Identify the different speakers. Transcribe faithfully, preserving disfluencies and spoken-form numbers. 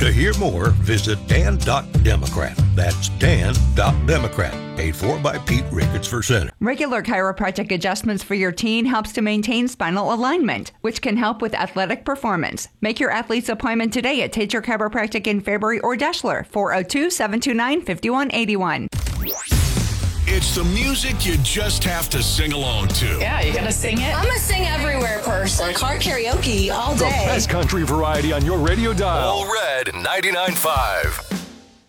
Speaker 1: To hear more, visit dan dot democrat. That's dan dot democrat. Paid for by Pete Ricketts Center.
Speaker 2: Regular chiropractic adjustments for your teen helps to maintain spinal alignment, which can help with athletic performance. Make your athlete's appointment today at Tater Chiropractic in Fairbury or Deshler, four oh two, seven two nine, five one eight one.
Speaker 3: It's the music you just have to sing along to.
Speaker 4: Yeah, you gotta sing it.
Speaker 5: I'm a sing everywhere person. Car karaoke all day.
Speaker 6: The best country variety on your radio dial.
Speaker 3: All Red ninety-nine point five.